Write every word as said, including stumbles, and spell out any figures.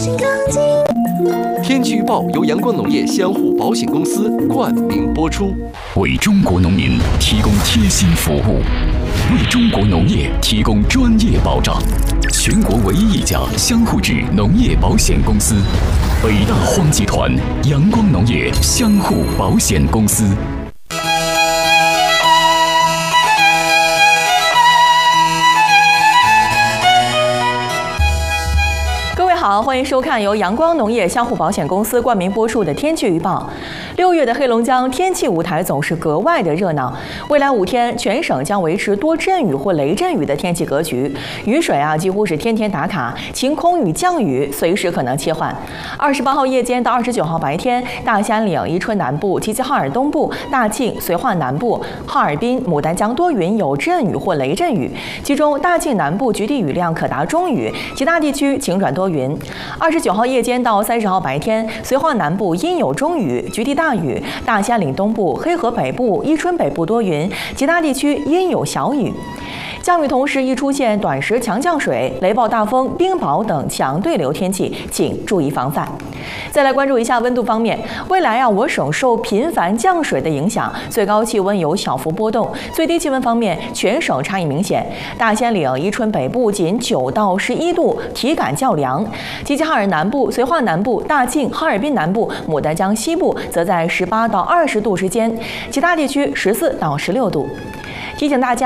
心更近。 天气预报由阳光农业相互保险公司冠名播出， 为中国农民提供贴心服务，为中国农业提供专业保障。全国唯一一家相互制农业保险公司——北大荒集团阳光农业相互保险公司。 好，欢迎收看由阳光农业相互保险公司冠名播出的天气预报。六月的黑龙江天气舞台总是格外的热闹。未来五天，全省将维持多阵雨或雷阵雨的天气格局，雨水啊几乎是天天打卡，晴空雨、降雨随时可能切换。二十八号夜间到二十九号白天，大兴岭、伊春南部、齐齐哈尔东部、大庆、绥化南部、哈尔滨、牡丹江多云，有阵雨或雷阵雨，其中大庆南部局地雨量可达中雨，其他地区晴转多云。二十九号夜间到三十号白天，绥化南部阴有中雨，局地大雨；大兴岭东部、黑河北部、伊春北部多云，其他地区阴有小雨。降雨同时易出现短时强降水、雷暴大风、冰雹等强对流天气，请注意防范。再来关注一下温度方面，未来啊，我省受频繁降水的影响，最高气温有小幅波动。最低气温方面，全省差异明显，大兴岭、伊春北部仅九到十一度，体感较凉；齐齐哈尔南部、绥化南部、大庆、哈尔滨南部、牡丹江西部则在十八到二十度之间，其他地区十四到十六度。提醒大家。